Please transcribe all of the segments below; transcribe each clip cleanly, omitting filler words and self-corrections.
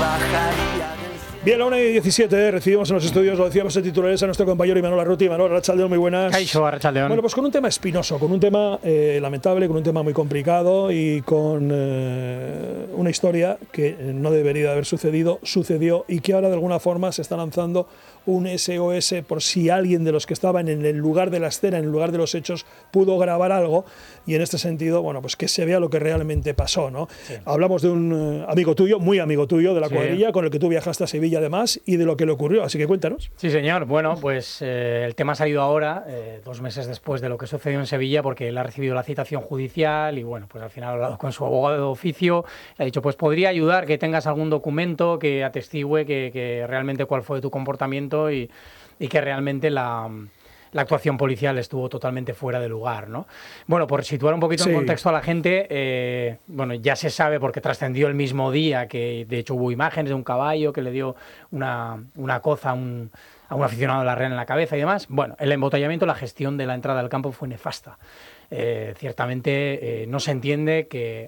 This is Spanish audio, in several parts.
Bien, a la 1:17 recibimos en los estudios, lo decíamos en titulares, a nuestro compañero Imanol Arruti. Imanol, arratsaldeon, muy buenas. Kaixo, arratsaldeon. Bueno, pues con un tema espinoso, con un tema lamentable, con un tema muy complicado y con una historia que no debería haber sucedido, sucedió y que ahora de alguna forma se está lanzando un SOS por si alguien de los que estaban en el lugar de la escena, en el lugar de los hechos, pudo grabar algo, y en este sentido, bueno, pues que se vea lo que realmente pasó, ¿no? Sí. Hablamos de un amigo tuyo, muy amigo tuyo, de la cuadrilla, con el que tú viajaste a Sevilla además, y de lo que le ocurrió, así que cuéntanos. Sí, señor. Bueno, pues el tema ha salido ahora, 2 meses después de lo que sucedió en Sevilla, porque él ha recibido la citación judicial y, bueno, pues al final ha hablado con su abogado de oficio, le ha dicho, pues podría ayudar que tengas algún documento que atestigüe que realmente cuál fue tu comportamiento y que realmente la actuación policial estuvo totalmente fuera de lugar, ¿no? Bueno, por situar un poquito en contexto a la gente, bueno, ya se sabe porque trascendió el mismo día que de hecho hubo imágenes de un caballo que le dio una coza a un aficionado de la Real en la cabeza y demás. Bueno, el embotellamiento, la gestión de la entrada al campo fue nefasta. Ciertamente no se entiende que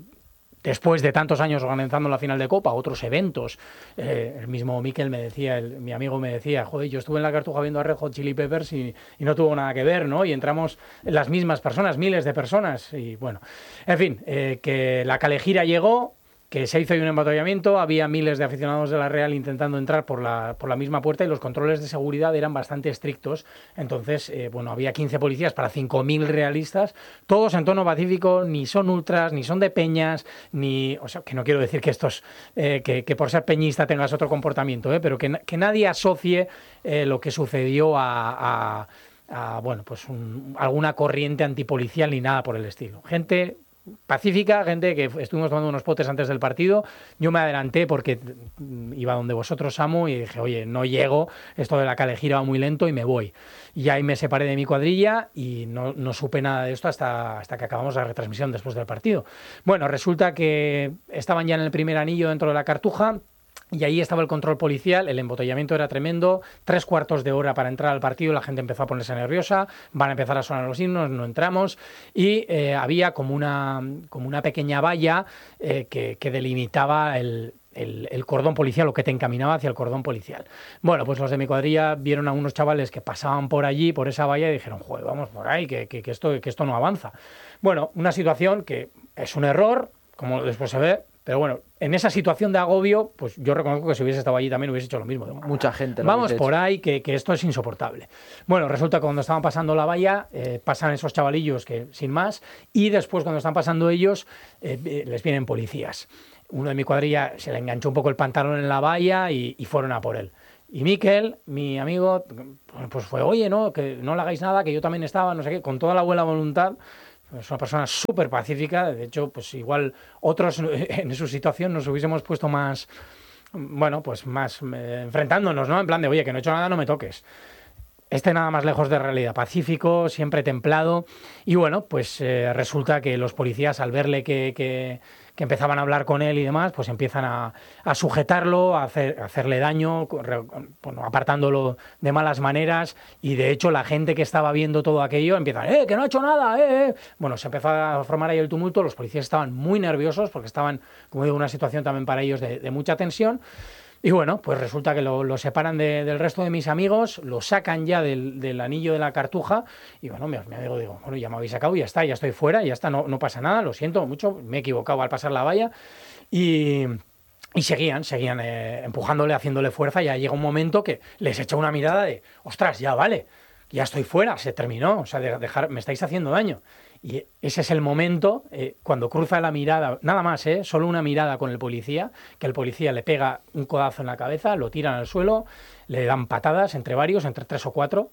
después de tantos años organizando la final de Copa, otros eventos, el mismo Mikel me decía, mi amigo me decía, joder, yo estuve en la Cartuja viendo a Red Hot Chili Peppers y no tuvo nada que ver, ¿no? Y entramos las mismas personas, miles de personas, y bueno, en fin, que la Calejira llegó, que se hizo ahí un embotellamiento, había miles de aficionados de la Real intentando entrar por la misma puerta y los controles de seguridad eran bastante estrictos. Entonces, bueno, había 15 policías para 5.000 realistas, todos en tono pacífico, ni son ultras, ni son de peñas, ni... O sea, que no quiero decir que estos... que por ser peñista tengas otro comportamiento, pero que nadie asocie lo que sucedió a bueno, pues alguna corriente antipolicial ni nada por el estilo. Gente pacífica, gente que estuvimos tomando unos potes antes del partido. Yo me adelanté porque iba donde vosotros, amo, y dije, oye, no llego, esto de la Calejira va muy lento y me voy. Y ahí me separé de mi cuadrilla y no supe nada de esto hasta que acabamos la retransmisión después del partido. Bueno, resulta que estaban ya en el primer anillo dentro de la Cartuja. Y ahí estaba el control policial, el embotellamiento era tremendo, 3/4 de hora para entrar al partido, la gente empezó a ponerse nerviosa, van a empezar a sonar los himnos, no entramos, y había como una pequeña valla que delimitaba el cordón policial, o que te encaminaba hacia el cordón policial. Bueno, pues los de mi cuadrilla vieron a unos chavales que pasaban por allí, por esa valla, y dijeron, joder, vamos por ahí, que esto no avanza. Bueno, una situación que es un error, como después se ve, pero bueno, en esa situación de agobio, pues yo reconozco que si hubiese estado allí también hubiese hecho lo mismo. Mucha gente. Vamos por ahí, que esto es insoportable. Bueno, resulta que cuando estaban pasando la valla, pasan esos chavalillos que sin más, y después cuando están pasando ellos, les vienen policías. Uno de mi cuadrilla se le enganchó un poco el pantalón en la valla y fueron a por él. Y Mikel, mi amigo, pues fue, oye, no, que no le hagáis nada, que yo también estaba, no sé qué, con toda la buena voluntad. Es una persona súper pacífica, de hecho, pues igual otros en su situación nos hubiésemos puesto más, bueno, pues más enfrentándonos, ¿no? En plan de, oye, que no he hecho nada, no me toques. Nada más lejos de realidad, pacífico, siempre templado, y bueno, pues resulta que los policías, al verle que empezaban a hablar con él y demás, pues empiezan a sujetarlo, a hacerle daño, bueno, apartándolo de malas maneras, y de hecho la gente que estaba viendo todo aquello empieza, que no ha hecho nada, Bueno, se empezó a formar ahí el tumulto, los policías estaban muy nerviosos porque estaban, como digo, en una situación también para ellos de mucha tensión. Y bueno, pues resulta que lo separan del resto de mis amigos, lo sacan ya del anillo de la Cartuja, y bueno, mi amigo digo, bueno, ya me habéis sacado, ya está, ya estoy fuera, ya está, no pasa nada, lo siento mucho, me he equivocado al pasar la valla, y seguían empujándole, haciéndole fuerza. Ya llega un momento que les echa una mirada de, ostras, ya vale, ya estoy fuera, se terminó, o sea, me estáis haciendo daño. Y ese es el momento, cuando cruza la mirada, nada más, solo una mirada con el policía, que el policía le pega un codazo en la cabeza, lo tiran al suelo, le dan patadas entre varios, entre 3 o 4,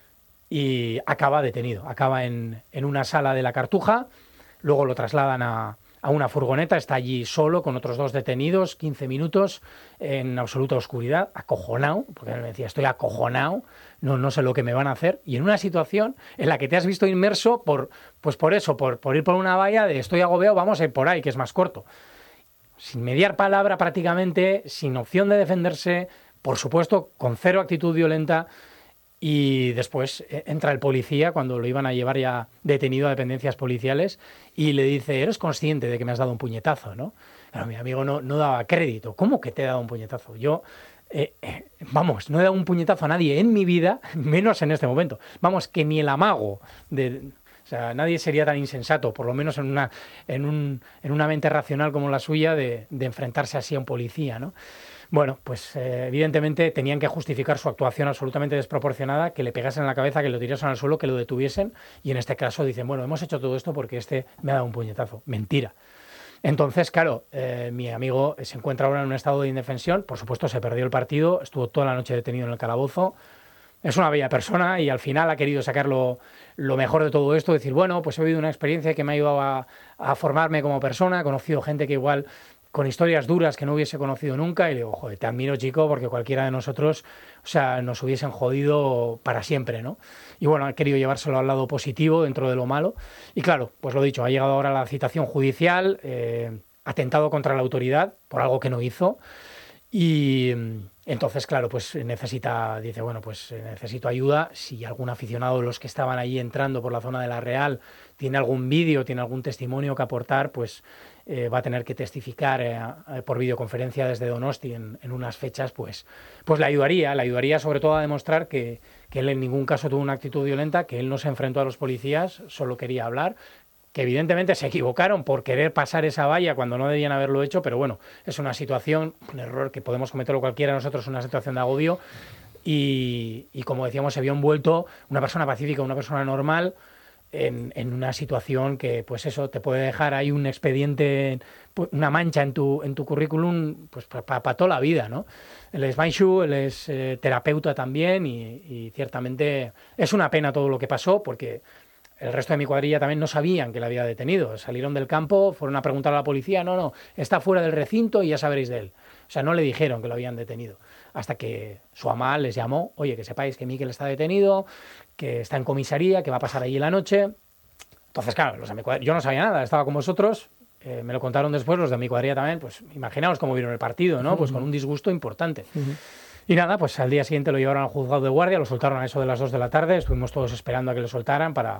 y acaba detenido. Acaba en una sala de la Cartuja, luego lo trasladan a una furgoneta, está allí solo con otros 2 detenidos, 15 minutos en absoluta oscuridad, acojonado, porque él me decía, estoy acojonado, no sé lo que me van a hacer, y en una situación en la que te has visto inmerso por ir por una valla de estoy agobiado, vamos a ir por ahí, que es más corto. Sin mediar palabra prácticamente, sin opción de defenderse, por supuesto, con cero actitud violenta. Y después entra el policía cuando lo iban a llevar ya detenido a dependencias policiales y le dice, ¿eres consciente de que me has dado un puñetazo, no? Pero mi amigo no daba crédito. ¿Cómo que te he dado un puñetazo? Yo, vamos, no he dado un puñetazo a nadie en mi vida, menos en este momento. Vamos, que ni el amago de... O sea, nadie sería tan insensato, por lo menos en una mente racional como la suya, de enfrentarse así a un policía, ¿no? Bueno, pues evidentemente tenían que justificar su actuación absolutamente desproporcionada, que le pegasen en la cabeza, que lo tirasen al suelo, que lo detuviesen, y en este caso dicen, bueno, hemos hecho todo esto porque este me ha dado un puñetazo. Mentira. Entonces, claro, mi amigo se encuentra ahora en un estado de indefensión, por supuesto se perdió el partido, estuvo toda la noche detenido en el calabozo. Es una bella persona y al final ha querido sacar lo mejor de todo esto, decir, bueno, pues he vivido una experiencia que me ha ayudado a formarme como persona, he conocido gente que igual con historias duras que no hubiese conocido nunca, y le digo, joder, te admiro, chico, porque cualquiera de nosotros, o sea, nos hubiesen jodido para siempre, ¿no? Y bueno, ha querido llevárselo al lado positivo dentro de lo malo. Y claro, pues lo dicho, ha llegado ahora la citación judicial, atentado contra la autoridad por algo que no hizo. Y entonces, claro, pues dice, bueno, pues necesito ayuda. Si algún aficionado de los que estaban ahí entrando por la zona de La Real tiene algún vídeo, tiene algún testimonio que aportar, pues va a tener que testificar por videoconferencia desde Donosti en unas fechas, pues le ayudaría sobre todo a demostrar que él en ningún caso tuvo una actitud violenta, que él no se enfrentó a los policías, solo quería hablar, que evidentemente se equivocaron por querer pasar esa valla cuando no debían haberlo hecho, pero bueno, es una situación, un error que podemos cometerlo cualquiera de nosotros, una situación de agobio, y como decíamos, se vio envuelto una persona pacífica, una persona normal, en una situación que, pues eso, te puede dejar ahí un expediente, una mancha en tu currículum, pues para toda la vida, ¿no? Él es Baishu, él es terapeuta también, y ciertamente es una pena todo lo que pasó, porque el resto de mi cuadrilla también no sabían que la había detenido. Salieron del campo, fueron a preguntar a la policía, no, está fuera del recinto y ya sabréis de él. O sea, no le dijeron que lo habían detenido. Hasta que su ama les llamó, oye, que sepáis que Miquel está detenido, que está en comisaría, que va a pasar allí la noche. Entonces, claro, yo no sabía nada, estaba con vosotros, me lo contaron después, los de mi cuadrilla también, pues imaginaos cómo vieron el partido, ¿no? Pues con un disgusto importante. Y nada, pues al día siguiente lo llevaron al juzgado de guardia, lo soltaron a eso de las 2 de la tarde, estuvimos todos esperando a que lo soltaran para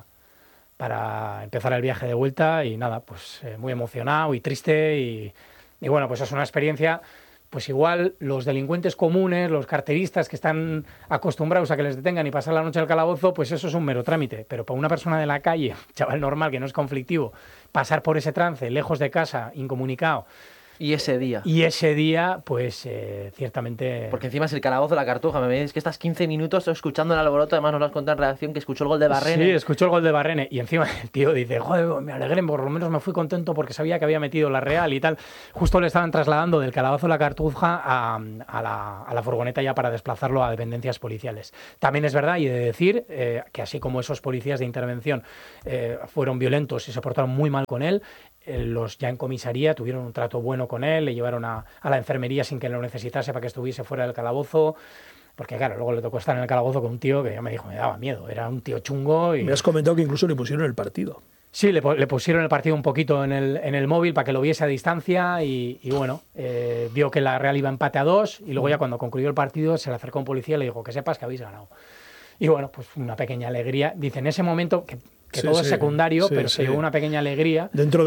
empezar el viaje de vuelta, y nada, pues muy emocionado y triste, y bueno, pues es una experiencia, pues igual los delincuentes comunes, los carteristas que están acostumbrados a que les detengan y pasar la noche en el calabozo, pues eso es un mero trámite, pero para una persona de la calle, chaval normal que no es conflictivo, pasar por ese trance, lejos de casa, incomunicado. Y ese día, pues ciertamente... Porque encima es el calabozo de la Cartuja. Me veis que estás 15 minutos escuchando el alboroto. Además nos lo has contado en redacción que escuchó el gol de Barrene. Sí, escuchó el gol de Barrene. Y encima el tío dice, joder, me alegré, por lo menos me fui contento porque sabía que había metido la Real y tal. Justo le estaban trasladando del calabozo de la Cartuja a la furgoneta ya para desplazarlo a dependencias policiales. También es verdad, y he de decir, que así como esos policías de intervención fueron violentos y se portaron muy mal con él, los ya en comisaría tuvieron un trato bueno con él, le llevaron a la enfermería sin que lo necesitase para que estuviese fuera del calabozo, porque claro, luego le tocó estar en el calabozo con un tío que ya me dijo, me daba miedo, era un tío chungo. Y... Me has comentado que incluso le pusieron el partido. Sí, le pusieron el partido un poquito en el móvil para que lo viese a distancia, y bueno, vio que la Real iba empate a 2, y luego ya cuando concluyó el partido se le acercó un policía y le dijo, que sepas que habéis ganado. Y bueno, pues una pequeña alegría. Dice, en ese momento, que todo es secundario, pero se llevó una pequeña alegría. Dentro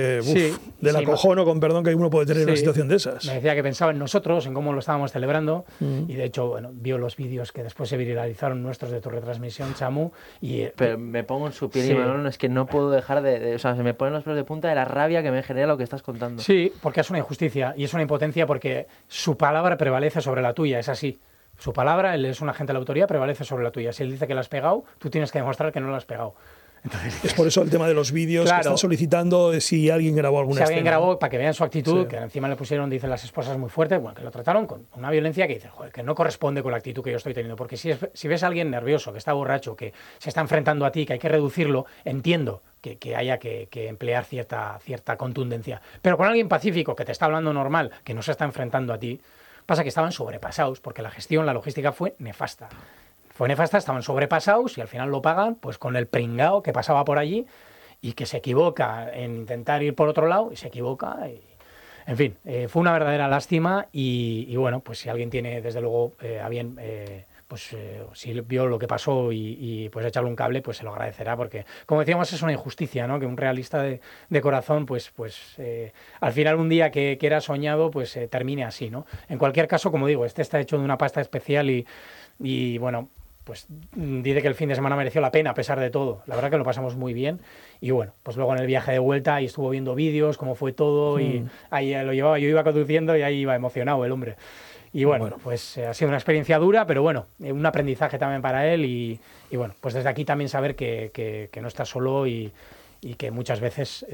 del acojono, con perdón, que uno puede tener en una situación de esas. Me decía que pensaba en nosotros, en cómo lo estábamos celebrando, y de hecho, bueno, vio los vídeos que después se viralizaron nuestros de tu retransmisión, Chamu. Pero me pongo en su piel y Manolo, es que no puedo dejar o sea, se me ponen los pelos de punta de la rabia que me genera lo que estás contando. Sí, porque es una injusticia y es una impotencia, porque su palabra prevalece sobre la tuya, es así. Su palabra, él es un agente de la autoridad, prevalece sobre la tuya. Si él dice que la has pegado, tú tienes que demostrar que no la has pegado. Entonces, es por eso el tema de los vídeos, claro, que están solicitando si alguien grabó alguna escena. Si alguien grabó, para que vean su actitud, que encima le pusieron, dicen las esposas, muy fuerte, bueno, que lo trataron con una violencia que dice, joder, que no corresponde con la actitud que yo estoy teniendo. Porque si ves a alguien nervioso, que está borracho, que se está enfrentando a ti, que hay que reducirlo, entiendo que haya que emplear cierta contundencia. Pero con alguien pacífico, que te está hablando normal, que no se está enfrentando a ti, pasa que estaban sobrepasados, porque la gestión, la logística fue nefasta. Estaban sobrepasados y al final lo pagan pues con el pringao que pasaba por allí y que se equivoca en intentar ir por otro lado y se equivoca. En fin, fue una verdadera lástima y bueno, pues si alguien tiene desde luego a bien pues si vio lo que pasó y pues echarle un cable, pues se lo agradecerá, porque como decíamos, es una injusticia, ¿no? Que un realista de corazón, pues al final un día que era soñado, pues termine así, ¿no? En cualquier caso, como digo, este está hecho de una pasta especial y bueno, pues dice que el fin de semana mereció la pena a pesar de todo. La verdad que lo pasamos muy bien. Y bueno, pues luego en el viaje de vuelta ahí estuvo viendo vídeos, cómo fue todo, y ahí lo llevaba, yo iba conduciendo y ahí iba emocionado el hombre. Y bueno, pues ha sido una experiencia dura, pero bueno, un aprendizaje también para él y bueno, pues desde aquí también saber que no está solo y que muchas veces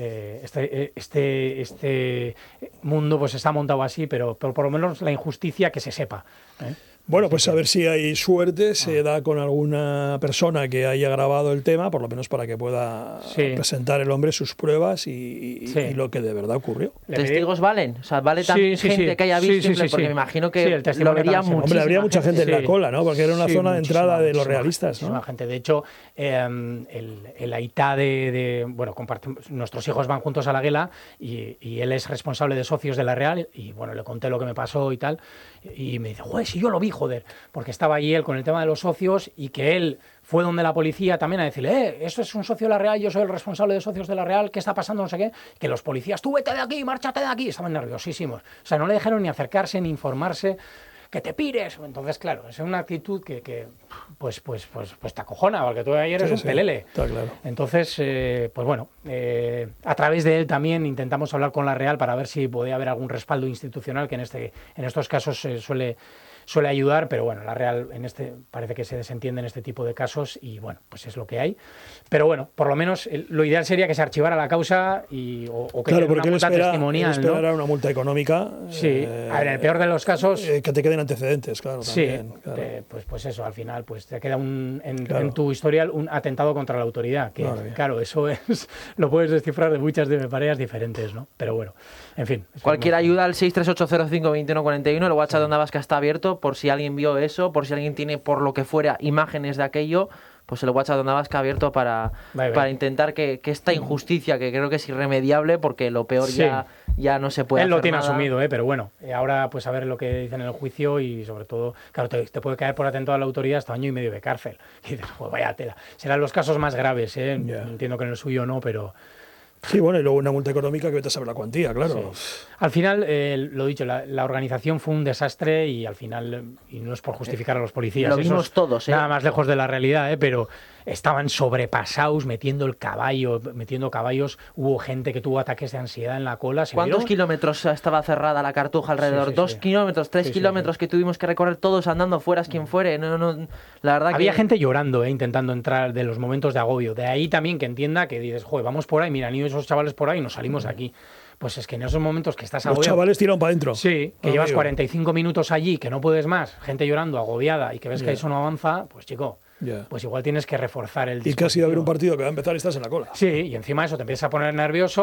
este mundo pues está montado así, pero por lo menos la injusticia que se sepa, ¿eh? Bueno, pues a ver si hay suerte, se da con alguna persona que haya grabado el tema, por lo menos para que pueda presentar el hombre sus pruebas y lo que de verdad ocurrió. ¿Testigos valen? O sea, ¿vale también gente que haya visto? Porque me imagino que lo vería muchísima. Hombre, habría mucha gente en la cola, ¿no? Porque era una zona de entrada de los realistas, ¿no? Gente. De hecho, el Aitá bueno, nuestros hijos van juntos a la Guela y él es responsable de socios de la Real y bueno, le conté lo que me pasó y tal y me dice, joder, si yo lo vi, joder, porque estaba allí él con el tema de los socios y que él fue donde la policía también a decirle, esto es un socio de la Real, yo soy el responsable de socios de la Real, ¿qué está pasando? No sé qué. Que los policías, tú vete de aquí, márchate de aquí. Estaban nerviosísimos. O sea, no le dejaron ni acercarse ni informarse. Que te pires. Entonces, claro, es una actitud que pues te acojona, porque tú ayer eres un pelele. Está claro. Entonces, pues bueno, a través de él también intentamos hablar con la Real para ver si podía haber algún respaldo institucional, que en estos casos suele ayudar, pero bueno, la Real parece que se desentiende en este tipo de casos y bueno, pues es lo que hay. Pero bueno, por lo menos lo ideal sería que se archivara la causa o que claro, haya una multa testimonial. Él esperará una multa económica. Sí, a ver, en el peor de los casos... que te queden antecedentes, claro. Sí, también, claro. Pues eso, al final pues te queda en tu historial un atentado contra la autoridad, que claro, eso lo puedes descifrar de muchas maneras diferentes, ¿no? Pero bueno, en fin. Cualquier ayuda al 638052141, el WhatsApp de Onda Vasca está abierto por si alguien vio eso, por si alguien tiene por lo que fuera imágenes de aquello, pues el WhatsApp de Onda Vasca abierto para intentar que esta injusticia, que creo que es irremediable, porque lo peor ya no se puede hacer. Él lo tiene nada. asumido, pero bueno, ahora pues a ver lo que dicen en el juicio y sobre todo, claro, te puede caer por atentado a la autoridad hasta 1 año y medio de cárcel. Y dices, pues vaya tela. Serán los casos más graves, entiendo que en el suyo no, pero... Sí, bueno, y luego una multa económica que vete a saber la cuantía, claro. Sí. Al final, lo dicho, la organización fue un desastre y al final, y no es por justificar a los policías, lo vimos todos, nada más lejos de la realidad, pero estaban sobrepasados metiendo caballos, hubo gente que tuvo ataques de ansiedad en la cola. ¿Cuántos kilómetros estaba cerrada la Cartuja alrededor? 2 kilómetros, 3 kilómetros que tuvimos que recorrer todos andando, fueras quien fuere. No, la verdad había gente llorando, intentando entrar de los momentos de agobio. De ahí también que entienda que dices, joder, vamos por ahí, mira, ni esos chavales por ahí, nos salimos de aquí. Pues es que en esos momentos que estás agobiado... Los chavales tiran para adentro. Sí, que llevas 45 minutos allí, que no puedes más, gente llorando, agobiada, y que ves que eso no avanza, pues chico, pues igual tienes que reforzar el dispositivo. Y que has ido a ver un partido que va a empezar y estás en la cola. Sí, y encima eso te empiezas a poner nervioso.